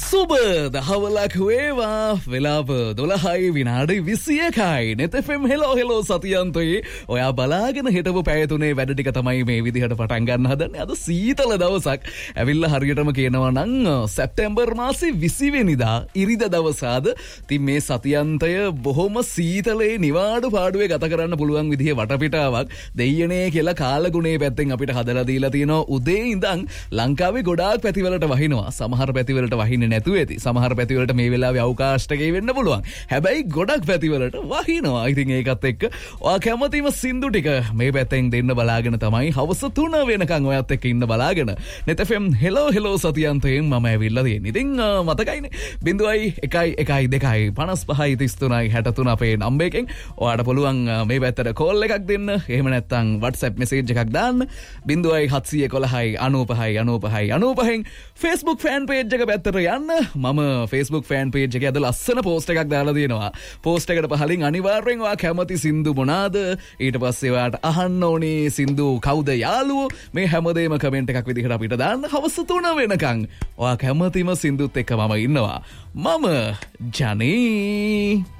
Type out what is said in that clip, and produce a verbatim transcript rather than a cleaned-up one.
සුබ දහවලක් වේවා වෙලාව දොළහයි විනාඩි විසි එකයි net F M hello hello සතියන්තයේ ඔයා බලාගෙන හිටපු පැය තුනේ වැඩ ටික තමයි මේ විදිහට පටන් ගන්න හදන්නේ. අද සීතල දවසක් ඇවිල්ලා හරියටම කියනවා නම් සැප්තැම්බර් මාසේ විසි වෙනිදා ඉරිදා දවසාද. ඉතින් මේ සතියන්තය බොහොම සීතලේ නිවාඩු පාඩුවේ ගත කරන්න පුළුවන් විදිහේ වටපිටාවක් දෙයියනේ කියලා කාලගුණේ පැත්තෙන් අපිට හදලා දීලා තියෙනවා. උදේ ඉඳන් ලංකාවේ ගොඩාක් පැතිවලට වහිනවා. සමහර පැතිවලට වහින්නේ නැතුව ඇති. සමහර පැතිවලට මේ වෙලාවේ අවකාශයකේ වෙන්න පුළුවන්. හැබැයි ගොඩක් පැතිවලට වහිනවා. ඉතින් ඒකත් එක්ක ඔයා කැමතිම සින්දු ටික මේ පැත්තෙන් දෙන්න බලාගෙන තමයි හවස තුන වෙනකන් ඔයත් එක්ක ඉන්න බලාගෙන net F M hello hello සතියන්තයෙන් මම ඇවිල්ලා තියෙන්නේ. ඉතින් මතකයිනේ බිංදුවයි එකයි එකයි දෙකයි පනස් පහයි තිස් තුනයි හැට තුන අපේ නම්බර් එකෙන් ඔයාට පුළුවන් මේ පැත්තට කෝල් එකක් දෙන්න. එහෙම නැත්නම් WhatsApp message එකක් දාන්න. බිංදුවයි හත්සිය එකොළහයි අනූපහයි අනූපහයි අනූපහෙන් Facebook fan page එක පැත්තට යන්න. මම Facebook fan page එකේ අද ලස්සන post එකක් දාලා තියෙනවා. post එකට පහලින් අනිවාර්යෙන් ඔයා කැමති සින්දු මොනවාද, ඊට පස්සේ ඔයාට අහන්න ඕනේ සින්දු කවුද යාළුවෝ, මේ හැමදේම කමෙන්ට් එකක් විදිහට අපිට දාන්න. හවස තුන වෙනකන් ඔයා කැමතිම සින්දුත් එක්ක මම ඉන්නවා. මම ජනී